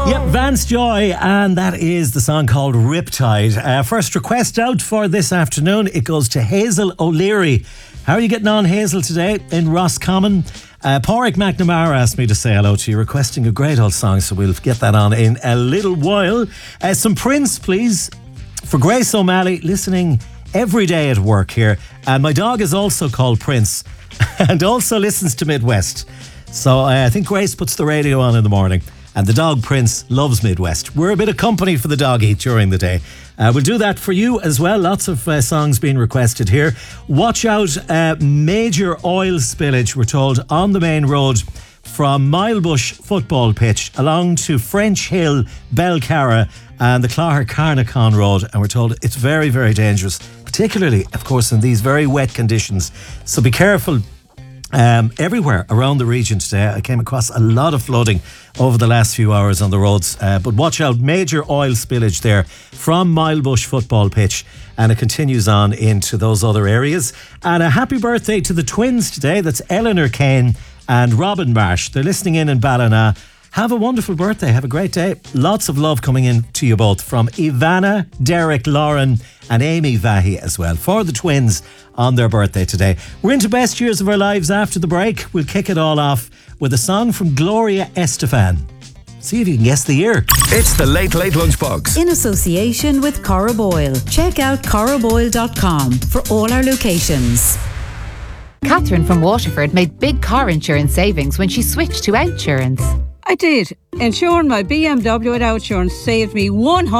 Yep, Vance Joy, and that is the song called Riptide. First request out for this afternoon, it goes to Hazel O'Leary. How are you getting on, Hazel, today in Roscommon? Pádraig McNamara asked me to say hello to you, requesting a great old song, so we'll get that on in a little while. Some Prince, please, for Grace O'Malley, listening every day at work here. And my dog is also called Prince and also listens to Midwest. So I think Grace puts the radio on in the morning. And the dog Prince loves Midwest. We're a bit of company for the doggy during the day. We'll do that for you as well. Lots of songs being requested here. Watch out, major oil spillage, we're told, on the main road from Milebush football pitch along to French Hill, Belcarra and the Clogher Carnacon Road. And we're told it's very, very dangerous, particularly, of course, in these very wet conditions. So be careful. Everywhere around the region today, I came across a lot of flooding over the last few hours on the roads, but watch out, major oil spillage there from Milebush football pitch, and it continues on into those other areas. And a happy birthday to the twins today. That's Eleanor Kane and Robin Marsh. They're listening in Ballina. Have a wonderful birthday. Have a great day. Lots of love coming in to you both from Ivana, Derek, Lauren and Amy Vahi as well for the twins on their birthday today. We're into Best Years of Our Lives after the break. We'll kick it all off with a song from Gloria Estefan. See if you can guess the year. It's the Late Late Lunchbox. In association with Corrib Oil. Check out corriboil.com for all our locations. Catherine from Waterford made big car insurance savings when she switched to Outsurance. I did. Insuring my BMW at Outsurance saved me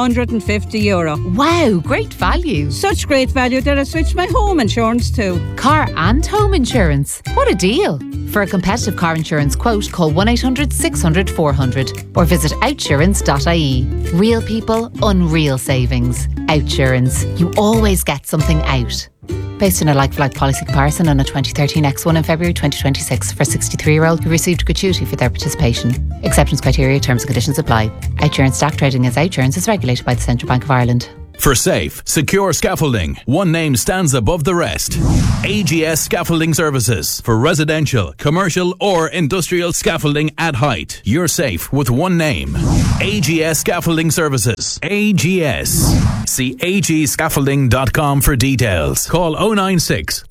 €150. Wow, great value. Such great value that I switched my home insurance too. Car and home insurance. What a deal. For a competitive car insurance quote, call 1-800-600-400 or visit outsurance.ie. Real people, unreal savings. Outsurance. You always get something out. Based on a like-for-like policy comparison on a 2013 X1 in February 2026 for a 63-year-old who received gratuity for their participation. Acceptance criteria, terms and conditions apply. Outsurance stock trading as Outsurance is regulated by the Central Bank of Ireland. For safe, secure scaffolding, one name stands above the rest. AGS Scaffolding Services. For residential, commercial or industrial scaffolding at height. You're safe with one name. AGS Scaffolding Services. AGS. See agscaffolding.com for details. Call 096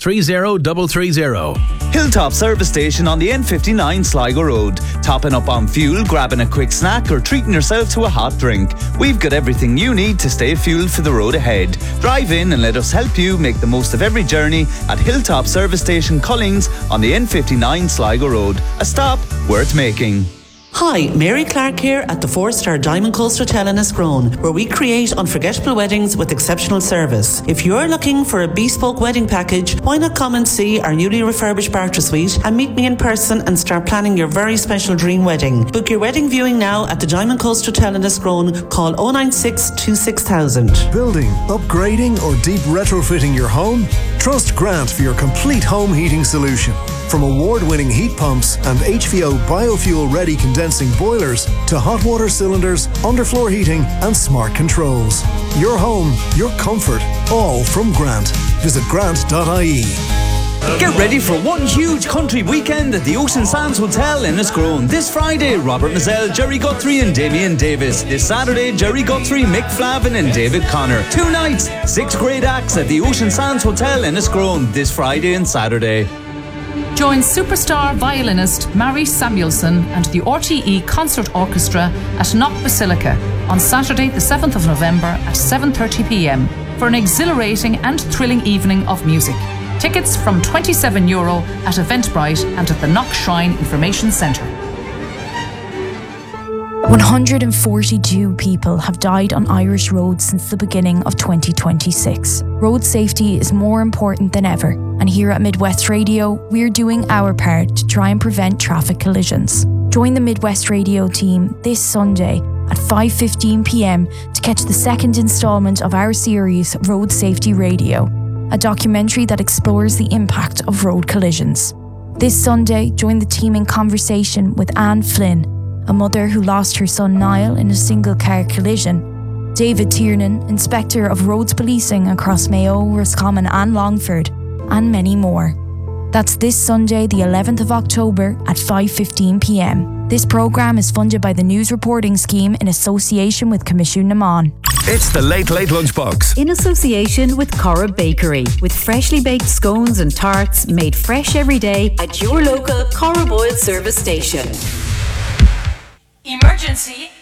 30330. Hilltop Service Station on the N59 Sligo Road. Topping up on fuel, grabbing a quick snack or treating yourself to a hot drink. We've got everything you need to stay fueled for the road ahead. Drive in and let us help you make the most of every journey at Hilltop Service Station Cullings on the N59 Sligo Road. A stop worth making. Hi, Mary Clark here at the 4-star Diamond Coast Hotel in Escrone, where we create unforgettable weddings with exceptional service. If you're looking for a bespoke wedding package, why not come and see our newly refurbished Barter Suite and meet me in person and start planning your very special dream wedding. Book your wedding viewing now at the Diamond Coast Hotel in Escrone. Call 096 26000. Building, upgrading or deep retrofitting your home? Trust Grant for your complete home heating solution. From award-winning heat pumps and HVO biofuel-ready condensing boilers to hot water cylinders, underfloor heating and smart controls. Your home, your comfort, all from Grant. Visit grant.ie. Get ready for one huge country weekend at the Ocean Sands Hotel in Escrone. This Friday, Robert Mazzell, Jerry Guthrie and Damien Davis. This Saturday, Jerry Guthrie, Mick Flavin and David Connor. 2 nights, 6 great acts at the Ocean Sands Hotel in Escrone this Friday and Saturday. Join superstar violinist Mary Samuelson and the RTE Concert Orchestra at Knock Basilica on Saturday the 7th of November at 7:30pm for an exhilarating and thrilling evening of music. Tickets from €27 at Eventbrite and at the Knock Shrine Information Centre. 142 people have died on Irish roads since the beginning of 2026. Road safety is more important than ever, and here at Midwest Radio, we're doing our part to try and prevent traffic collisions. Join the Midwest Radio team this Sunday at 5:15pm to catch the second instalment of our series Road Safety Radio, a documentary that explores the impact of road collisions. This Sunday, join the team in conversation with Anne Flynn, a mother who lost her son Niall in a single-car collision, David Tiernan, Inspector of Roads Policing across Mayo, Roscommon and Longford, and many more. That's this Sunday, the 11th of October at 5:15pm. This programme is funded by the News Reporting Scheme in association with Commission Naman. It's the Late Late Lunchbox. In association with Cora Bakery, with freshly baked scones and tarts made fresh every day at your local Cora Boyle service station. Emergency!